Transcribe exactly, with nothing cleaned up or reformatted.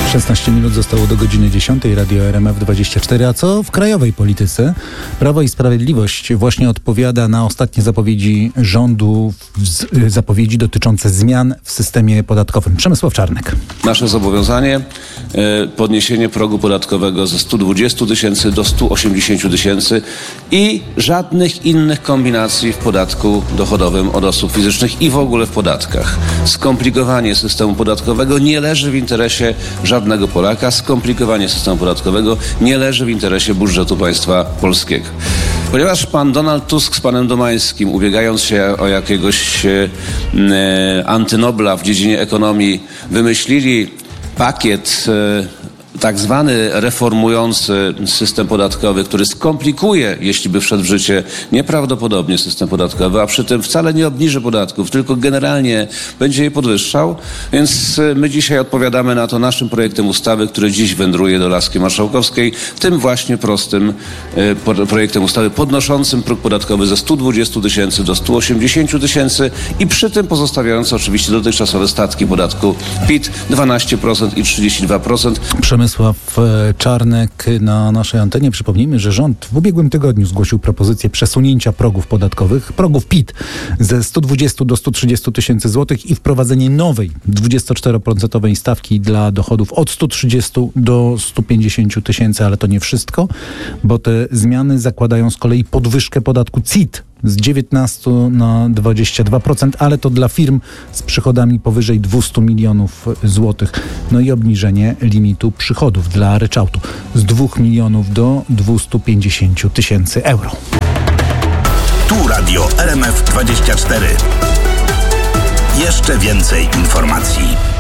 szesnaście minut zostało do godziny dziesiątej. Radio R M F dwadzieścia cztery. A co w krajowej polityce? Prawo i Sprawiedliwość właśnie odpowiada na ostatnie zapowiedzi rządu, zapowiedzi dotyczące zmian w systemie podatkowym. Przemysław Czarnek. Nasze zobowiązanie podniesienie progu podatkowego ze stu dwudziestu tysięcy do stu osiemdziesięciu tysięcy i żadnych innych kombinacji w podatku dochodowym od osób fizycznych i w ogóle w podatkach. Skomplikowanie systemu podatkowego nie leży w interesie żadnego Polaka. Skomplikowanie systemu podatkowego nie leży w interesie budżetu państwa polskiego. Ponieważ pan Donald Tusk z panem Domańskim, ubiegając się o jakiegoś e, antynobla w dziedzinie ekonomii, wymyślili pakiet e, tak zwany reformujący system podatkowy, który skomplikuje, jeśli by wszedł w życie, nieprawdopodobnie system podatkowy, a przy tym wcale nie obniży podatków, tylko generalnie będzie je podwyższał. Więc my dzisiaj odpowiadamy na to naszym projektem ustawy, który dziś wędruje do laski marszałkowskiej, tym właśnie prostym e, projektem ustawy podnoszącym próg podatkowy ze stu dwudziestu tysięcy do stu osiemdziesięciu tysięcy i przy tym pozostawiając oczywiście dotychczasowe stawki podatku P I T dwanaście procent i trzydzieści dwa procent. Przemysław Czarnek na naszej antenie. Przypomnijmy, że rząd w ubiegłym tygodniu zgłosił propozycję przesunięcia progów podatkowych, progów P I T ze stu dwudziestu do stu trzydziestu tysięcy złotych i wprowadzenie nowej dwudziestoczteroprocentowej stawki dla dochodów od stu trzydziestu do stu pięćdziesięciu tysięcy, ale to nie wszystko, bo te zmiany zakładają z kolei podwyżkę podatku C I T z dziewiętnastu na dwadzieścia dwa procent, ale to dla firm z przychodami powyżej dwieście milionów złotych. No i obniżenie limitu przychodów dla ryczałtu z dwóch milionów do dwustu pięćdziesięciu tysięcy euro. Tu Radio R M F dwadzieścia cztery. Jeszcze więcej informacji.